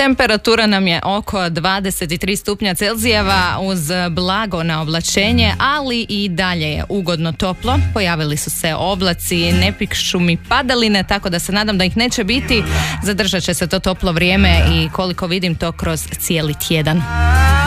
Temperatura nam je oko 23 stupnja Celzijeva uz blago na oblačenje, ali i dalje je ugodno toplo. Pojavili su se oblaci, ne pišu mi padaline, tako da se nadam da ih neće biti. Zadržat će se to toplo vrijeme i koliko vidim to kroz cijeli tjedan.